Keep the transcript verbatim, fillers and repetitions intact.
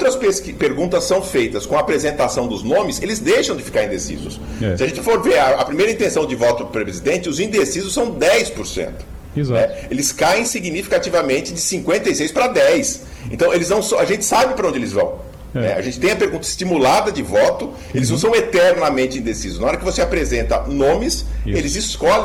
as pesqui- perguntas são feitas com a apresentação dos nomes, eles deixam de ficar indecisos. É. Se a gente for ver a, a primeira intenção de voto para presidente, os indecisos são dez por cento. Exato. Né? Eles caem significativamente de cinquenta e seis para dez. Então, eles não, a gente sabe para onde eles vão. É. Né? A gente tem a pergunta estimulada de voto, eles uhum. não são eternamente indecisos. Na hora que você apresenta nomes, Isso. eles escolhem